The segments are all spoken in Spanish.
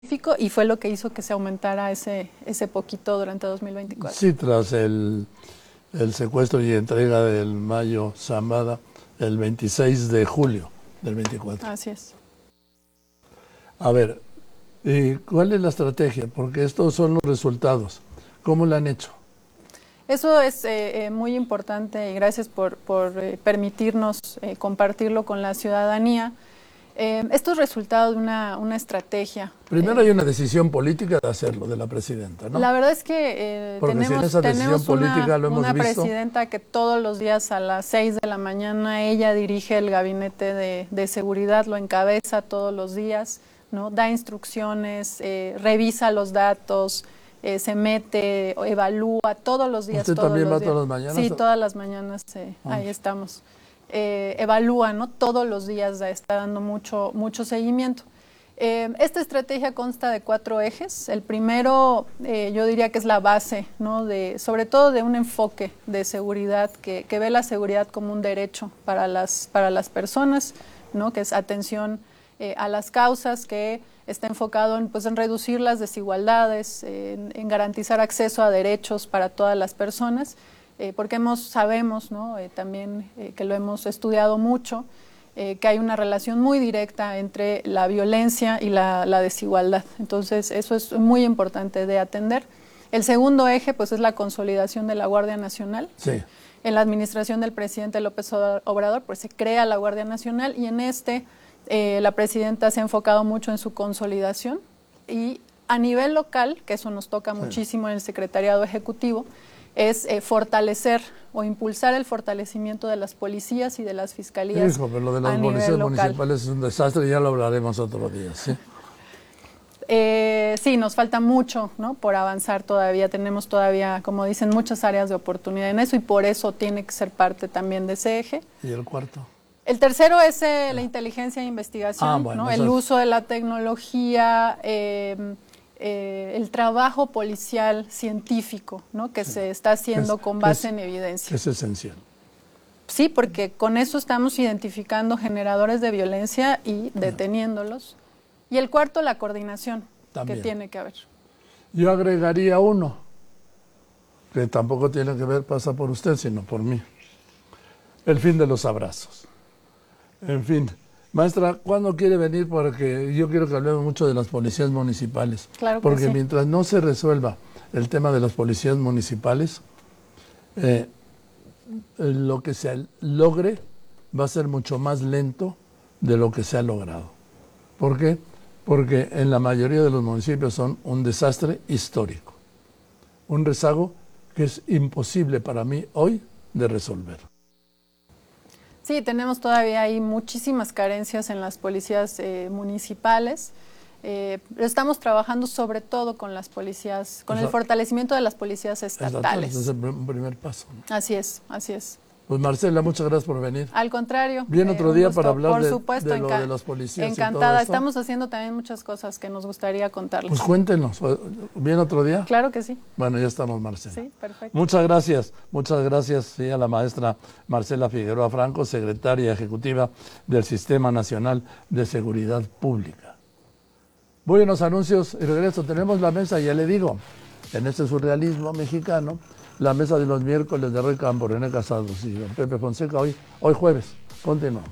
y fue lo que hizo que se aumentara ese poquito durante 2024. Sí, tras el secuestro y entrega del Mayo Zambada el 26 de julio del 24. Así es. A ver, ¿cuál es la estrategia? Porque estos son los resultados. ¿Cómo lo han hecho? Eso es muy importante y gracias por permitirnos compartirlo con la ciudadanía. Estos resultados de una estrategia. Primero hay una decisión política de hacerlo, de la presidenta, ¿no? La verdad es que tenemos una presidenta que todos los días a las 6 de la mañana ella dirige el gabinete de seguridad, lo encabeza todos los días, ¿no? Da instrucciones, revisa los datos, se mete, evalúa todos los días. ¿Usted también va todas las mañanas? Sí, todas las mañanas, ahí estamos. Evalúa, ¿no? Todos los días está dando mucho seguimiento. Esta estrategia consta de 4 ejes. El primero, yo diría que es la base, ¿no? Sobre todo de un enfoque de seguridad que ve la seguridad como un derecho para las personas, ¿no? Que es atención a las causas, que está enfocado en reducir las desigualdades, en garantizar acceso a derechos para todas las personas. Porque sabemos, ¿no? También que lo hemos estudiado mucho, que hay una relación muy directa entre la violencia y la desigualdad. Entonces, eso es muy importante de atender. El segundo eje, pues, es la consolidación de la Guardia Nacional. Sí. En la administración del presidente López Obrador, pues, se crea la Guardia Nacional y en la presidenta se ha enfocado mucho en su consolidación. Y a nivel local, que eso nos toca muchísimo en el Secretariado Ejecutivo, es fortalecer o impulsar el fortalecimiento de las policías y de las fiscalías. Hijo, pero lo de las policías municipales es un desastre, ya lo hablaremos otro día, ¿sí? Sí, nos falta mucho, ¿no? Por avanzar todavía. Tenemos todavía, como dicen, muchas áreas de oportunidad en eso y por eso tiene que ser parte también de ese eje. ¿Y el cuarto? El tercero es la inteligencia e investigación, ¿no? El uso de la tecnología, el trabajo policial científico, ¿no? Que se está haciendo con base en evidencia. Es esencial. Sí, porque con eso estamos identificando generadores de violencia y deteniéndolos. Y el cuarto, la coordinación que tiene que haber. Yo agregaría uno, que tampoco tiene que ver, pasa por usted, sino por mí. El fin de los abrazos. En fin. Maestra, ¿cuándo quiere venir? Porque yo quiero que hablemos mucho de las policías municipales. Claro que porque sí. Mientras no se resuelva el tema de las policías municipales, lo que se logre va a ser mucho más lento de lo que se ha logrado. ¿Por qué? Porque en la mayoría de los municipios son un desastre histórico. Un rezago que es imposible para mí hoy de resolver. Sí, tenemos todavía ahí muchísimas carencias en las policías municipales. Estamos trabajando sobre todo con las policías, con el fortalecimiento de las policías estatales. Ese es el primer paso, ¿no? Así es, así es. Pues Marcela, muchas gracias por venir. Al contrario. Viene otro día para hablar por supuesto, de lo de las policías. Encantada. Y todo esto. Estamos haciendo también muchas cosas que nos gustaría contarles. Pues cuéntenos. ¿Viene otro día? Claro que sí. Bueno, ya estamos, Marcela. Sí, perfecto. Muchas gracias sí, a la maestra Marcela Figueroa Franco, secretaria ejecutiva del Sistema Nacional de Seguridad Pública. Voy a los anuncios y regreso. Tenemos la mesa, ya le digo, en este surrealismo mexicano, la mesa de los miércoles de Roy Campo, René Casados y don Pepe Fonseca, hoy jueves. Continuamos.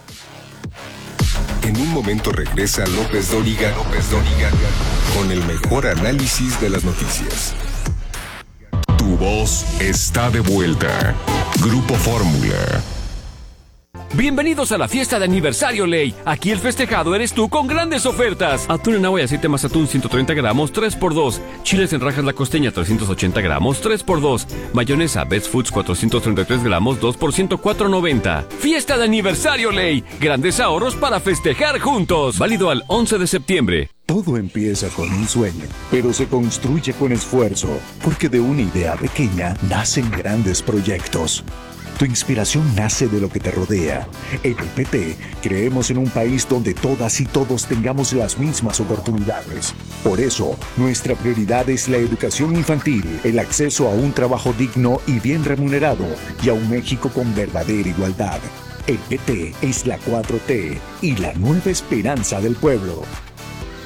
En un momento regresa López Dóriga con el mejor análisis de las noticias. Tu voz está de vuelta. Grupo Fórmula. Bienvenidos a la fiesta de aniversario Ley. Aquí el festejado eres tú con grandes ofertas. Atún en agua y aceite más atún 130 gramos, 3x2. Chiles en rajas la costeña 380 gramos, 3x2. Mayonesa Best Foods 433 gramos, 2 por 104.90. Fiesta de aniversario Ley. Grandes ahorros para festejar juntos. Válido al 11 de septiembre. Todo empieza con un sueño, pero se construye con esfuerzo, porque de una idea pequeña nacen grandes proyectos. Tu inspiración nace de lo que te rodea. En el PT creemos en un país donde todas y todos tengamos las mismas oportunidades. Por eso, nuestra prioridad es la educación infantil, el acceso a un trabajo digno y bien remunerado, y a un México con verdadera igualdad. El PT es la 4T y la nueva esperanza del pueblo.